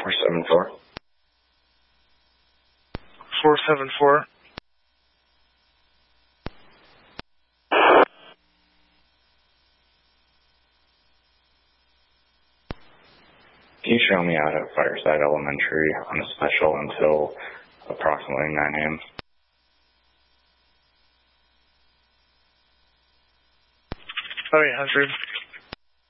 474. 474. Can you show me out at Fireside Elementary on a special until approximately 9 a.m.? 0800.